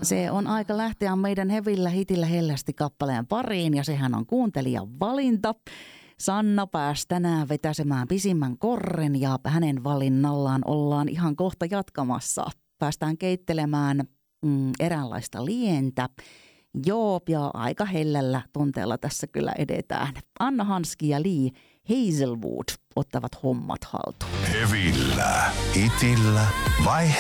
Se on aika lähteä meidän hevillä hitillä hellästi kappaleen pariin ja sehän on kuuntelijan valinta. Sanna pääsi tänään vetäsemään pisimmän korren ja hänen valinnallaan ollaan ihan kohta jatkamassa. Päästään keittelemään eräänlaista lientä. Joo, ja aika hellällä tunteella tässä kyllä edetään. Anna Hanski ja Lee Hazelwood ottavat hommat haltuun. Hevillä, hitillä vai